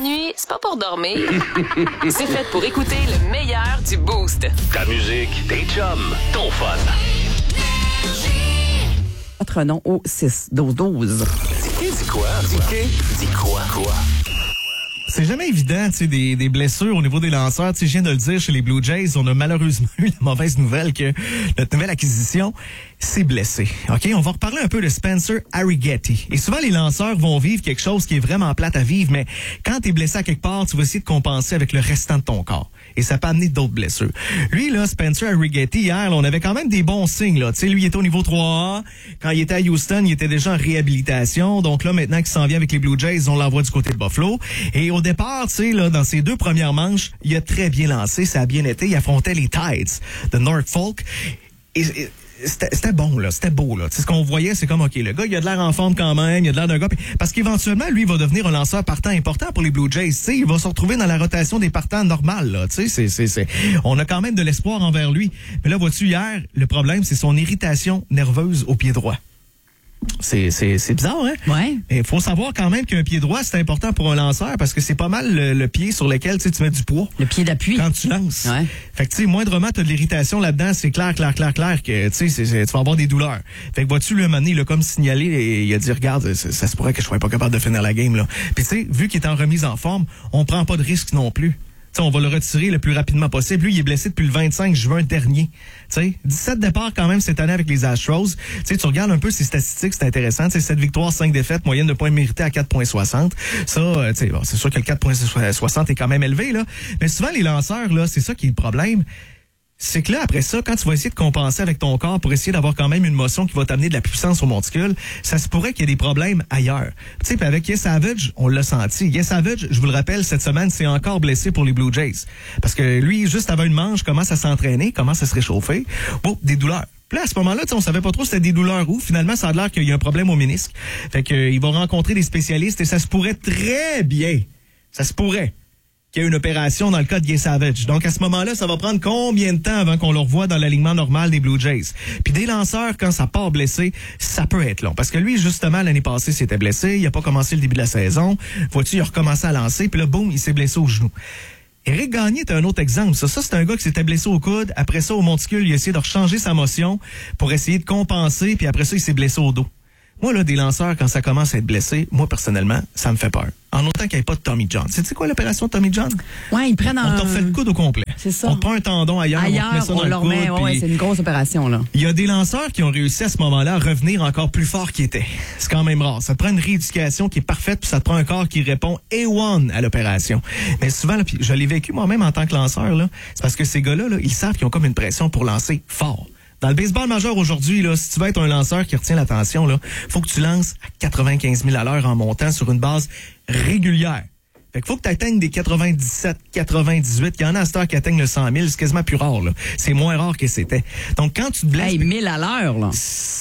nuit, c'est pas pour dormir. C'est fait pour écouter le meilleur du Boost. Ta musique, tes chums, ton fun. Notre nom au 6-12-12. Dis quoi? Dis quoi? C'est jamais évident, tu sais, des blessures au niveau des lanceurs. Tu sais, je viens de le dire, chez les Blue Jays, on a malheureusement eu la mauvaise nouvelle que notre nouvelle acquisition s'est blessée. OK? On va reparler un peu de Spencer Arrighetti. Et souvent, les lanceurs vont vivre quelque chose qui est vraiment plate à vivre, mais quand t'es blessé à quelque part, tu vas essayer de compenser avec le restant de ton corps. Et ça peut amener d'autres blessures. Lui, là, Spencer Arrighetti, hier, là, on avait quand même des bons signes, là. Tu sais, lui, il était au niveau 3A. Quand il était à Houston, il était déjà en réhabilitation. Donc là, maintenant qu'il s'en vient avec les Blue Jays, on l'envoie du côté de Buffalo. Et au départ, tu sais, là, dans ses 2 premières manches, il a très bien lancé, ça a bien été. Il affrontait les Tides de Norfolk. Et c'était bon, là. C'était beau, là. Tu sais, ce qu'on voyait, c'est comme, OK, le gars, il a de l'air en forme quand même, il a de l'air d'un gars. Parce qu'éventuellement, lui, il va devenir un lanceur partant important pour les Blue Jays. Tu sais, il va se retrouver dans la rotation des partants normales, là. Tu sais, on a quand même de l'espoir envers lui. Mais là, vois-tu, hier, le problème, c'est son irritation nerveuse au pied droit. C'est bizarre, hein? Ouais. Il faut savoir quand même qu'un pied droit, c'est important pour un lanceur parce que c'est pas mal le pied sur lequel tu mets du poids. Le pied d'appui. Quand tu lances. Ouais. Fait que, tu sais, moindrement, t'as de l'irritation là-dedans, c'est clair que, tu sais, tu vas avoir des douleurs. Fait que, vois-tu, le mané, il a comme signalé et il a dit, regarde, ça se pourrait que je sois pas capable de finir la game, là. Puis, tu sais, vu qu'il est en remise en forme, on prend pas de risque non plus. T'sais, on va le retirer le plus rapidement possible. Lui, il est blessé depuis le 25 juin dernier. T'sais, 17 départs quand même cette année avec les Astros. T'sais, tu regardes un peu ses statistiques, c'est intéressant. T'sais, 7 victoires, 5 défaites, moyenne de points mérités à 4,60. Ça, bon, c'est sûr que le 4,60 est quand même élevé, là. Mais souvent, les lanceurs, là, c'est ça qui est le problème. C'est que là, après ça, quand tu vas essayer de compenser avec ton corps pour essayer d'avoir quand même une motion qui va t'amener de la puissance au monticule, ça se pourrait qu'il y ait des problèmes ailleurs. Tu sais, avec Yes Savage, on l'a senti. Yes Savage, je vous le rappelle, cette semaine, c'est encore blessé pour les Blue Jays. Parce que lui, juste avant une manche, commence à s'entraîner, commence à se réchauffer. Bon, des douleurs. Puis là, à ce moment-là, on savait pas trop si c'était des douleurs où. Finalement, ça a l'air qu'il y a un problème au ménisque. Fait qu'il va rencontrer des spécialistes et ça se pourrait très bien. Ça se pourrait qu'il y a une opération dans le cas de Yes Savage. Donc, à ce moment-là, ça va prendre combien de temps avant qu'on le revoie dans l'alignement normal des Blue Jays? Puis des lanceurs, quand ça part blessé, ça peut être long. Parce que lui, justement, l'année passée, s'était blessé. Il a pas commencé le début de la saison. Vois-tu, il a recommencé à lancer. Puis là, boum, il s'est blessé au genou. Éric Gagné est un autre exemple. Ça, c'est un gars qui s'était blessé au coude. Après ça, au monticule, il a essayé de rechanger sa motion pour essayer de compenser. Puis après ça, il s'est blessé au dos. Moi, là, des lanceurs, quand ça commence à être blessé, moi, personnellement, ça me fait peur. En autant qu'il n'y ait pas de Tommy John. Tu sais quoi l'opération de Tommy John? Ouais, ils prennent On t'en fait le coude au complet. C'est ça. On te prend un tendon ailleurs, on te met ça dans le coude. Ouais, c'est une grosse opération, là. Il y a des lanceurs qui ont réussi à ce moment-là à revenir encore plus fort qu'ils étaient. C'est quand même rare. Ça te prend une rééducation qui est parfaite, puis ça te prend un corps qui répond A1 à l'opération. Mais souvent, là, puis je l'ai vécu moi-même en tant que lanceur, là, c'est parce que ces gars-là, là, ils savent qu'ils ont comme une pression pour lancer fort. Dans le baseball majeur aujourd'hui, là, si tu veux être un lanceur qui retient l'attention, là, faut que tu lances à 95 000 à l'heure en montant sur une base régulière. Fait qu'il faut que tu atteignes des 97, 98. Il y en a à cette heure qui atteignent le 100 000. C'est quasiment plus rare, là. C'est moins rare que c'était. Donc, quand tu te blesses... Hey, 1000 à l'heure, là.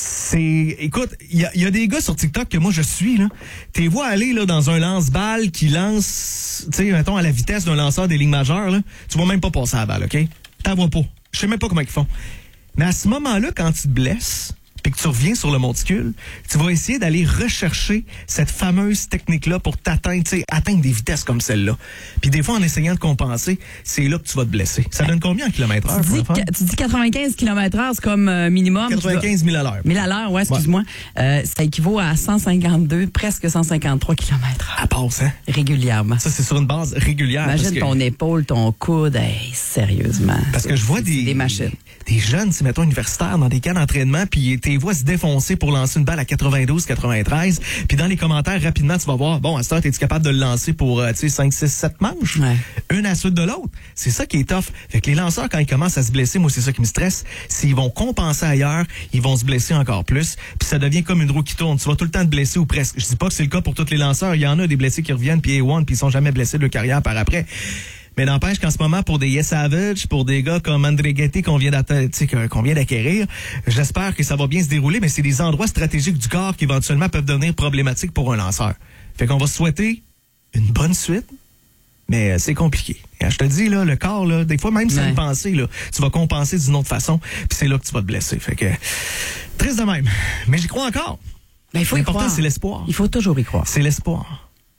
Écoute, il y a des gars sur TikTok que moi, je suis, là. T'es vois aller, là, dans un lance-balle qui lance, tu sais, mettons, à la vitesse d'un lanceur des ligues majeures, là. Tu vas même pas passer à la balle, OK? T'en vois pas. Je sais même pas comment ils font. Mais à ce moment-là, quand tu te blesses, puis que tu reviens sur le monticule, tu vas essayer d'aller rechercher cette fameuse technique-là pour t'atteindre, tu sais, atteindre des vitesses comme celle-là. Puis des fois, en essayant de compenser, c'est là que tu vas te blesser. Ça donne combien en kilomètre-heure? Tu dis 95 km/h, c'est comme minimum. 95 000 à l'heure. 1000 à l'heure, ouais, excuse-moi. Ça équivaut à 152, presque 153 km/h. À passe, hein? Régulièrement. Ça, c'est sur une base régulière. Imagine ton épaule, ton coude, hey, sérieusement. Parce que je vois des machines. Des jeunes, si mettons universitaires, dans des camps d'entraînement, puis tes voix se défoncer pour lancer une balle à 92, 93, puis dans les commentaires, rapidement, tu vas voir, bon, à cette heure, es-tu capable de le lancer pour, 5, 6, 7 manches? Ouais. Une à la suite de l'autre. C'est ça qui est tough. Fait que les lanceurs, quand ils commencent à se blesser, moi, c'est ça qui me stresse. S'ils vont compenser ailleurs, ils vont se blesser encore plus, puis ça devient comme une roue qui tourne. Tu vas tout le temps te blesser ou presque. Je dis pas que c'est le cas pour tous les lanceurs. Il y en a des blessés qui reviennent, puis A1, puis ils sont jamais blessés de leur carrière par après. Mais n'empêche qu'en ce moment, pour des Yes Savage, pour des gars comme Arrighetti qu'on vient d'acquérir, j'espère que ça va bien se dérouler, mais c'est des endroits stratégiques du corps qui éventuellement peuvent devenir problématiques pour un lanceur. Fait qu'on va se souhaiter une bonne suite, mais c'est compliqué. Et je te dis, là, le corps, là, des fois, même sans y penser, là, tu vas compenser d'une autre façon, puis c'est là que tu vas te blesser. Fait que, triste de même. Mais j'y crois encore. Ben, il faut y croire. L'important, c'est l'espoir. Il faut toujours y croire. C'est l'espoir.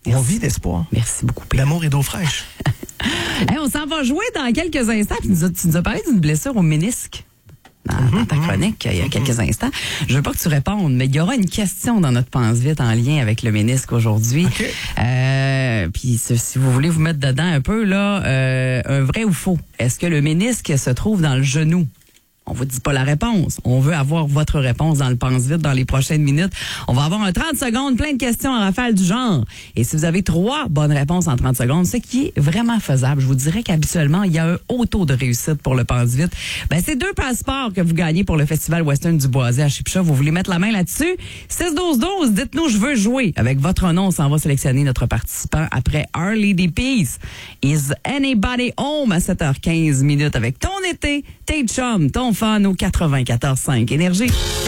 On vit d'espoir. Merci beaucoup, Pierre. D'amour et d'eau fraîche. Hey, on s'en va jouer dans quelques instants. Tu nous as parlé d'une blessure au ménisque dans ta chronique il y a quelques instants. Je veux pas que tu répondes, mais il y aura une question dans notre pense-vite en lien avec le ménisque aujourd'hui. Okay. Puis si vous voulez vous mettre dedans un peu, là, un vrai ou faux. Est-ce que le ménisque se trouve dans le genou? On vous dit pas la réponse. On veut avoir votre réponse dans le pense-vite dans les prochaines minutes. On va avoir un 30 secondes, plein de questions en rafale du genre. Et si vous avez 3 bonnes réponses en 30 secondes, ce qui est vraiment faisable, je vous dirais qu'habituellement, il y a un haut taux de réussite pour le pense-vite. Ben, c'est 2 passeports que vous gagnez pour le Festival Western du Boisé à Chipcha. Vous voulez mettre la main là-dessus? 6-12-12, dites-nous, je veux jouer. Avec votre nom, on s'en va sélectionner notre participant après Our Lady Peace. Is Anybody Home à 7h15 minutes avec ton été, tes chums, ton fun au 94.5 Énergie.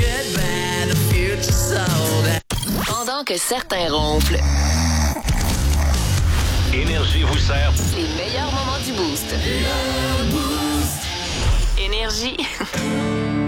Pendant que certains ronflent, Énergie vous sert les meilleurs moments du Boost. Énergie.